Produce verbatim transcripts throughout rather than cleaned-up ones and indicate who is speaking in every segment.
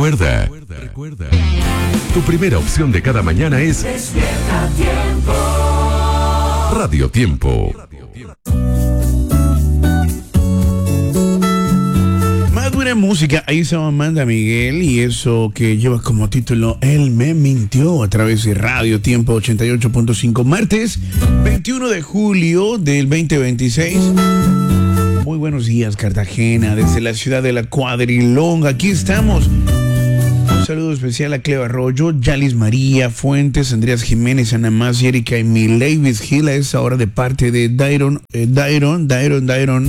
Speaker 1: Recuerda, recuerda, tu primera opción de cada mañana es Despierta Tiempo. Radio Tiempo.
Speaker 2: Más buena música, ahí se Amanda Miguel y eso que lleva como título Él me mintió a través de Radio Tiempo ochenta y ocho punto cinco, martes veintiuno de julio del veinte veintiséis. Muy buenos días, Cartagena, desde la ciudad de la Cuadrilonga. Aquí estamos. Un saludo especial a Cleo Arroyo, Yalis María Fuentes, Andreas Jiménez, Ana Más, Erika y Milevis Gil a esa hora de parte de Dairon, eh, Dairon, Dairon, Dairon.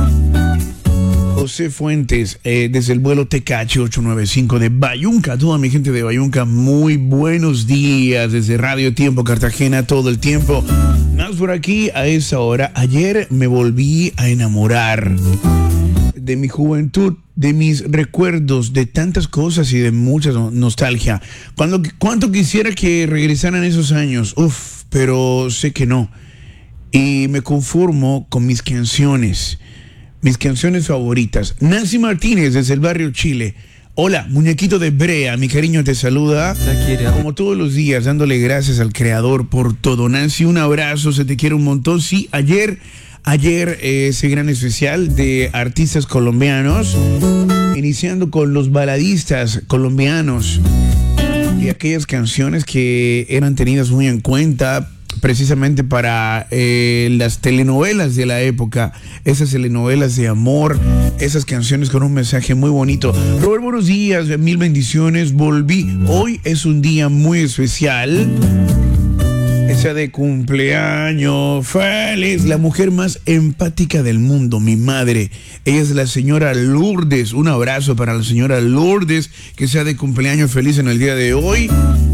Speaker 2: José Fuentes, eh, desde el vuelo T K H ochocientos noventa y cinco de Bayunca. Toda mi gente de Bayunca, muy buenos días desde Radio Tiempo Cartagena todo el tiempo. Más por aquí a esa hora. Ayer me volví a enamorar de mi juventud, de mis recuerdos, de tantas cosas y de mucha nostalgia. Cuando, ¿Cuánto quisiera que regresaran esos años? Uf, pero sé que no. Y me conformo con mis canciones. Mis canciones favoritas. Nancy Martínez desde el barrio Chile. Hola, muñequito de Brea, mi cariño te saluda. Como todos los días, dándole gracias al creador por todo. Nancy, un abrazo, se te quiere un montón. Sí, ayer, ayer eh, ese gran especial de artistas colombianos, iniciando con los baladistas colombianos y aquellas canciones que eran tenidas muy en cuenta precisamente para eh, las telenovelas de la época, esas telenovelas de amor, esas canciones con un mensaje muy bonito. Robert, buenos días, mil bendiciones, volví. Hoy es un día muy especial, esa de cumpleaños feliz, la mujer más empática del mundo, mi madre. Ella es la señora Lourdes. Un abrazo para la señora Lourdes, que sea de cumpleaños feliz en el día de hoy.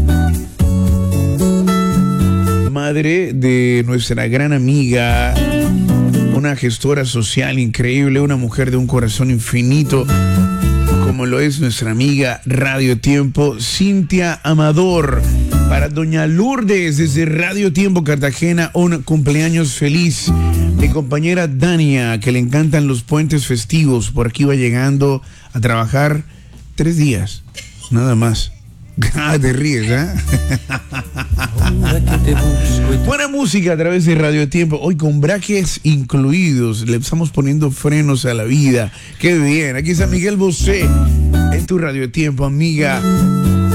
Speaker 2: Madre de nuestra gran amiga, una gestora social increíble, una mujer de un corazón infinito, como lo es nuestra amiga Radio Tiempo, Cintia Amador. Para doña Lourdes, desde Radio Tiempo Cartagena, un cumpleaños feliz. Mi compañera Dania, que le encantan los puentes festivos, por aquí va llegando a trabajar tres días, nada más. Ah, te ríes, ¿eh? Buena música a través de Radio Tiempo. Hoy con brackets incluidos. Le estamos poniendo frenos a la vida. Qué bien. Aquí está Miguel Bosé en tu Radio Tiempo, amiga.